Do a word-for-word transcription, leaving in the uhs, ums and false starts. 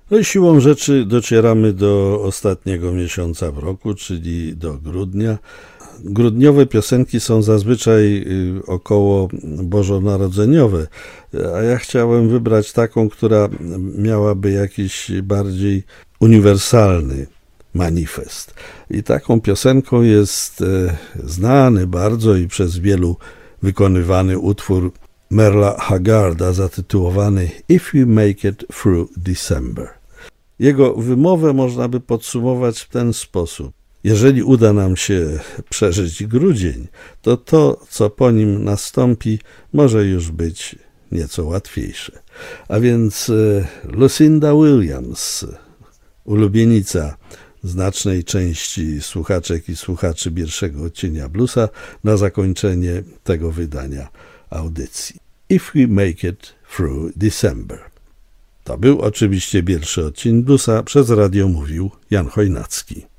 No i siłą rzeczy docieramy do ostatniego miesiąca w roku, czyli do grudnia. Grudniowe piosenki są zazwyczaj około bożonarodzeniowe, a ja chciałem wybrać taką, która miałaby jakiś bardziej uniwersalny manifest. I taką piosenką jest znany bardzo i przez wielu wykonywany utwór Merla Haggarda zatytułowany If You Make It Through December. Jego wymowę można by podsumować w ten sposób. Jeżeli uda nam się przeżyć grudzień, to to, co po nim nastąpi, może już być nieco łatwiejsze. A więc Lucinda Williams, ulubienica znacznej części słuchaczek i słuchaczy pierwszego odcienia bluesa, na zakończenie tego wydania audycji. If We Make It Through December. To był oczywiście pierwszy odcinek bluesa, przez radio mówił Jan Chojnacki.